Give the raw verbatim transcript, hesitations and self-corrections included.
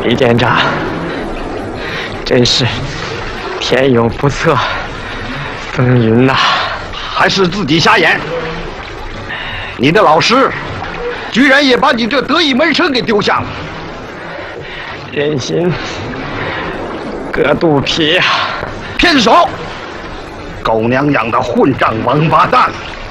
李店长，真是天有不测风云呐！ 还是自己瞎眼。你的老师居然也把你这得意门生给丢下了。 人心隔肚皮啊！ 偏手！狗娘养的混账王八蛋！